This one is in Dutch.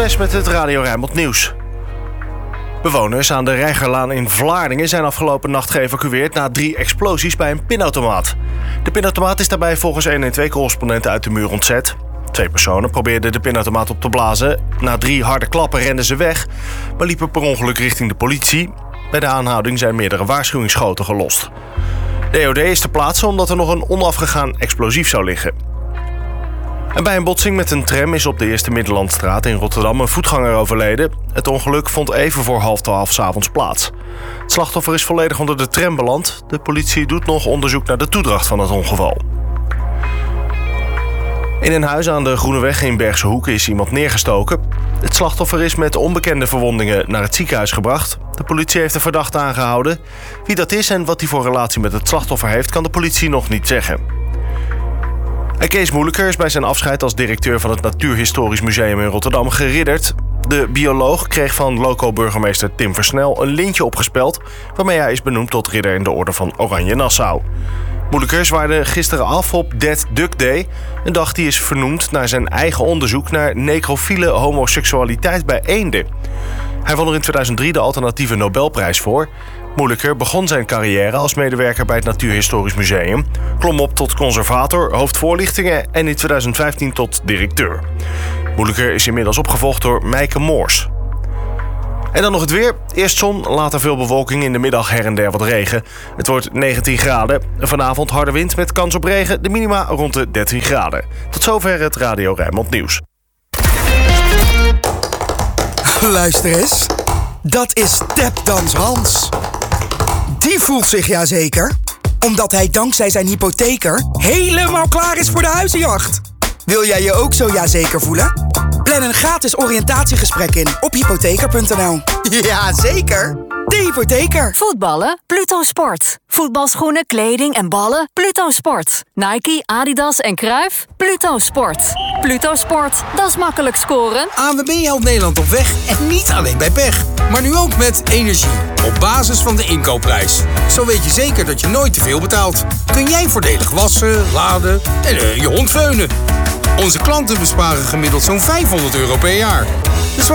West met het Radio Rijnmond Nieuws. Bewoners aan de Reigerlaan in Vlaardingen zijn afgelopen nacht geëvacueerd na 3 explosies bij een pinautomaat. De pinautomaat is daarbij volgens 112-correspondenten uit de muur ontzet. 2 personen probeerden de pinautomaat op te blazen. Na 3 harde klappen renden ze weg, maar liepen per ongeluk richting de politie. Bij de aanhouding zijn meerdere waarschuwingsschoten gelost. De EOD is ter plaatse omdat er nog een onafgegaan explosief zou liggen. En bij een botsing met een tram is op de Eerste Middellandstraat in Rotterdam een voetganger overleden. Het ongeluk vond even voor 11:30 's avonds plaats. Het slachtoffer is volledig onder de tram beland. De politie doet nog onderzoek naar de toedracht van het ongeval. In een huis aan de Groeneweg in Bergse Hoek is iemand neergestoken. Het slachtoffer is met onbekende verwondingen naar het ziekenhuis gebracht. De politie heeft de verdachte aangehouden. Wie dat is en wat hij voor relatie met het slachtoffer heeft, kan de politie nog niet zeggen. En Kees Moeilijker is bij zijn afscheid als directeur van het Natuurhistorisch Museum in Rotterdam geridderd. De bioloog kreeg van loco-burgemeester Tim Versnel een lintje opgespeld, waarmee hij is benoemd tot ridder in de orde van Oranje Nassau. Moeilijker zwaarde gisteren af op Dead Duck Day, een dag die is vernoemd naar zijn eigen onderzoek naar necrofiele homoseksualiteit bij eenden. Hij won er in 2003 de alternatieve Nobelprijs voor. Moeilijker begon zijn carrière als medewerker bij het Natuurhistorisch Museum, klom op tot conservator, hoofdvoorlichtingen en in 2015 tot directeur. Moeilijker is inmiddels opgevolgd door Meike Moors. En dan nog het weer. Eerst zon, later veel bewolking, in de middag her en der wat regen. Het wordt 19 graden. Vanavond harde wind met kans op regen, de minima rond de 13 graden. Tot zover het Radio Rijnmond Nieuws. Luister eens, dat is Tapdans Hans. Die voelt zich jazeker, omdat hij dankzij zijn hypotheker helemaal klaar is voor de huizenjacht. Wil jij je ook zo jazeker voelen? Plan een gratis oriëntatiegesprek in op hypotheker.nl. Jazeker, de hypotheker. Voetballen? Pluto Sport. Voetbalschoenen, kleding en ballen? Pluto Sport. Nike, Adidas en Cruijff? Pluto Sport. Pluto Sport, dat is makkelijk scoren. ANWB helpt Nederland op weg en niet alleen bij pech. Maar nu ook met energie, op basis van de inkoopprijs. Zo weet je zeker dat je nooit te veel betaalt. Kun jij voordelig wassen, laden en je hond veunen. Onze klanten besparen gemiddeld zo'n €500 per jaar. Dus